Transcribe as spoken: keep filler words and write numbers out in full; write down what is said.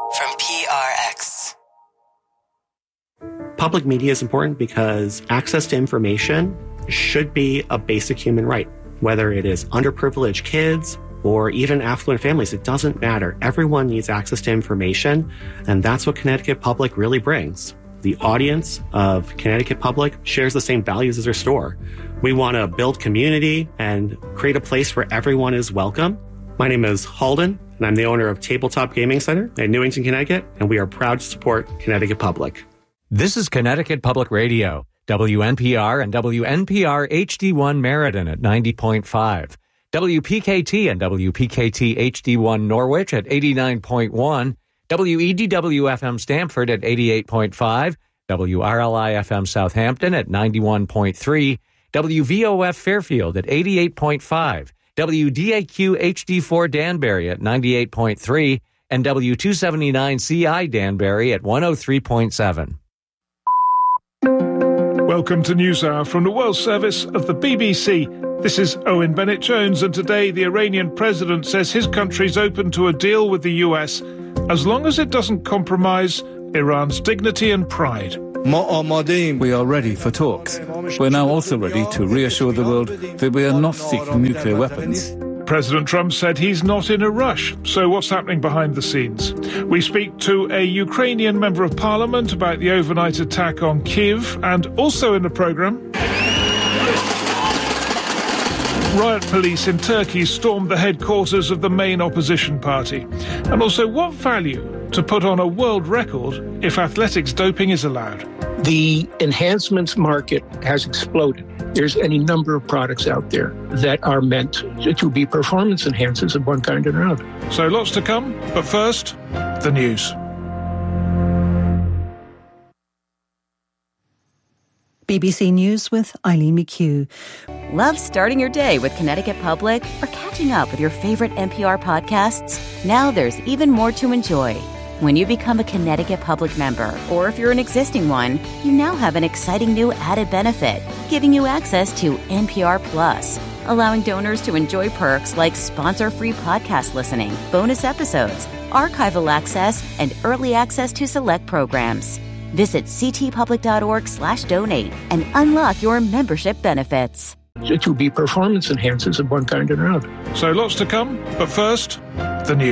from P R X. Public media is important because access to information should be a basic human right. Whether it is underprivileged kids or even affluent families, it doesn't matter. Everyone needs access to information, and that's what Connecticut Public really brings. The audience of Connecticut Public shares the same values as our store. We want to build community and create a place where everyone is welcome. My name is Halden, and I'm the owner of Tabletop Gaming Center in Newington, Connecticut, and we are proud to support Connecticut Public. This is Connecticut Public Radio, W N P R and W N P R H D one Meriden at ninety point five, W P K T and W P K T H D one Norwich at eighty-nine point one, W E D W F M Stamford at eighty-eight point five, W R L I F M Southampton at ninety-one point three, W V O F Fairfield at eighty-eight point five, W D A Q H D four Danbury at ninety-eight point three, and W two seventy-nine C I Danbury at one oh three point seven. Welcome to NewsHour from the World Service of the B B C. This is Owen Bennett-Jones, and today the Iranian president says his country's open to a deal with the U S as long as it doesn't compromise Iran's dignity and pride. We are ready for talks. We're now also ready to reassure the world that we are not seeking nuclear weapons. President Trump said he's not in a rush. So what's happening behind the scenes? We speak to a Ukrainian member of parliament about the overnight attack on Kyiv, and also in the programme, riot police in Turkey stormed the headquarters of the main opposition party. And also, what value to put on a world record if athletics doping is allowed? The enhancements market has exploded. There's any number of products out there that are meant to be performance enhancers of one kind or another. So lots to come, but first, the news. B B C News with Eileen McHugh. Love starting your day with Connecticut Public or catching up with your favorite N P R podcasts? Now there's even more to enjoy. When you become a Connecticut Public member, or if you're an existing one, you now have an exciting new added benefit, giving you access to N P R Plus, allowing donors to enjoy perks like sponsor-free podcast listening, bonus episodes, archival access, and early access to select programs. Visit ctpublic.org slash donate and unlock your membership benefits. To be performance enhancers of one kind or another. So lots to come, but first,